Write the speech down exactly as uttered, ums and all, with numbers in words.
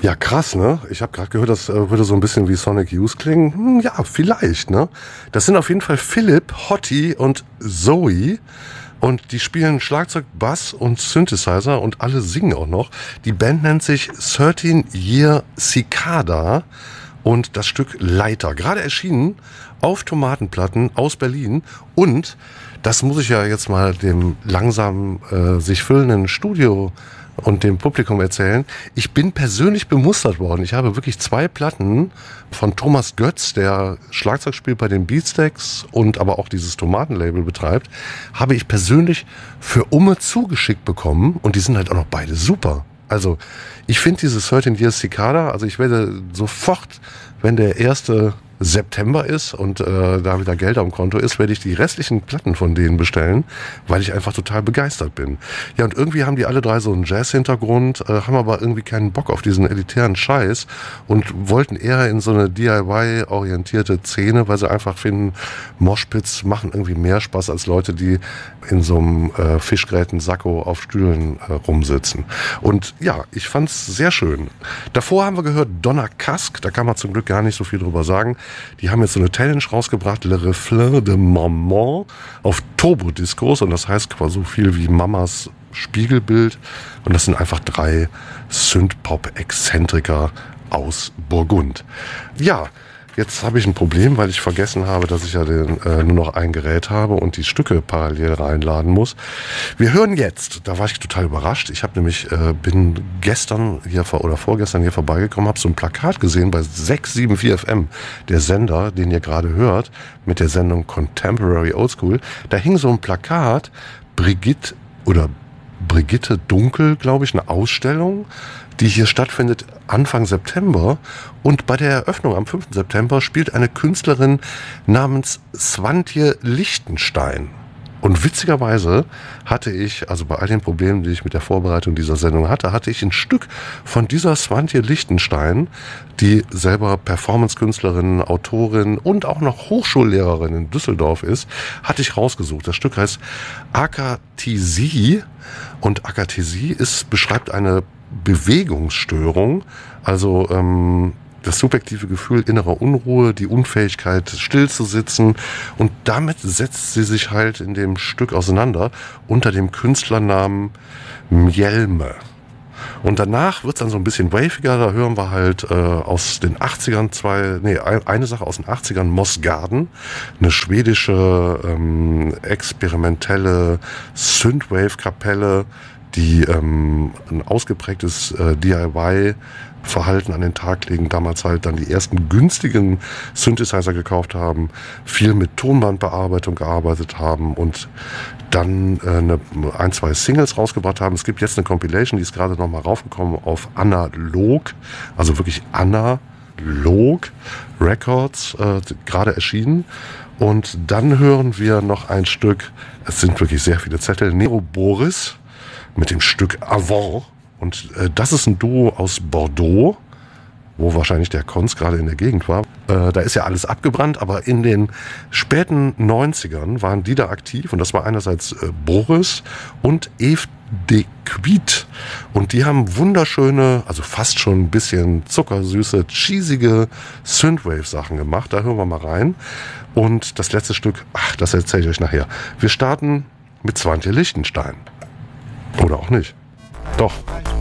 Ja, krass, ne? Ich habe gerade gehört, das äh, würde so ein bisschen wie Sonic Youth klingen. Hm, ja, vielleicht, ne? Das sind auf jeden Fall Philipp, Hotti und Zoe. Und die spielen Schlagzeug, Bass und Synthesizer und alle singen auch noch. Die Band nennt sich thirteen Year Cicada und das Stück Leiter. Gerade erschienen auf Tomatenplatten aus Berlin. Und das muss ich ja jetzt mal dem langsam äh, sich füllenden Studio und dem Publikum erzählen. Ich bin persönlich bemustert worden. Ich habe wirklich zwei Platten von Thomas Götz, der Schlagzeug spielt bei den Beatsteaks und aber auch dieses Tomatenlabel betreibt, habe ich persönlich für Umme zugeschickt bekommen und die sind halt auch noch beide super. Also ich finde dieses thirteen Years Cicada, also ich werde sofort, wenn der erste September ist und äh, da wieder Geld am Konto ist, werde ich die restlichen Platten von denen bestellen, weil ich einfach total begeistert bin. Ja, und irgendwie haben die alle drei so einen Jazz-Hintergrund, äh, haben aber irgendwie keinen Bock auf diesen elitären Scheiß und wollten eher in so eine D I Y-orientierte Szene, weil sie einfach finden, Moshpits machen irgendwie mehr Spaß als Leute, die in so einem äh, Fischgräten-Sakko auf Stühlen äh, rumsitzen. Und ja, ich fand's sehr schön. Davor haben wir gehört Donna Kask, da kann man zum Glück gar nicht so viel drüber sagen. Die haben jetzt so eine Challenge rausgebracht, Le Reflet de Maman, auf Turbo-Discos und das heißt quasi so viel wie Mamas Spiegelbild und das sind einfach drei Synthpop-Exzentriker aus Burgund. Ja, jetzt habe ich ein Problem, weil ich vergessen habe, dass ich ja den, äh, nur noch ein Gerät habe und die Stücke parallel reinladen muss. Wir hören jetzt, da war ich total überrascht. Ich habe nämlich, äh, bin gestern hier vor, oder vorgestern hier vorbeigekommen, habe so ein Plakat gesehen bei sechs sieben vier F M, der Sender, den ihr gerade hört, mit der Sendung Contemporary Oldschool. Da hing so ein Plakat, Brigitte oder Brigitte Dunkel, glaube ich, eine Ausstellung, die hier stattfindet Anfang September. Und bei der Eröffnung am fünften September spielt eine Künstlerin namens Swantje Lichtenstein. Und witzigerweise hatte ich, also bei all den Problemen, die ich mit der Vorbereitung dieser Sendung hatte, hatte ich ein Stück von dieser Swantje Lichtenstein, die selber Performance-Künstlerin, Autorin und auch noch Hochschullehrerin in Düsseldorf ist, hatte ich rausgesucht. Das Stück heißt Akathesie und Akathesie ist, beschreibt eine Bewegungsstörung, also ähm, das subjektive Gefühl innerer Unruhe, die Unfähigkeit still zu sitzen und damit setzt sie sich halt in dem Stück auseinander unter dem Künstlernamen Mjelme. Und danach wird's dann so ein bisschen waviger, da hören wir halt äh, aus den achtzigern zwei, nee, eine Sache aus den achtzigern, Moss Garden, eine schwedische ähm, experimentelle Synthwave-Kapelle, die ähm, ein ausgeprägtes äh, D I Y-Verhalten an den Tag legen, damals halt dann die ersten günstigen Synthesizer gekauft haben, viel mit Tonbandbearbeitung gearbeitet haben und dann äh, eine, ein, zwei Singles rausgebracht haben. Es gibt jetzt eine Compilation, die ist gerade nochmal raufgekommen auf Analog, also wirklich Analog Records, äh, gerade erschienen. Und dann hören wir noch ein Stück, es sind wirklich sehr viele Zettel, Nero Boris mit dem Stück Avant. Und äh, das ist ein Duo aus Bordeaux, wo wahrscheinlich der Konz gerade in der Gegend war. Äh, da ist ja alles abgebrannt, aber in den späten neunzigern waren die da aktiv. Und das war einerseits äh, Boris und Eve de Quid. Und die haben wunderschöne, also fast schon ein bisschen zuckersüße, cheesige Synthwave-Sachen gemacht. Da hören wir mal rein. Und das letzte Stück, ach, das erzähle ich euch nachher. Wir starten mit Swantje Lichtenstein. Oder auch nicht. Doch.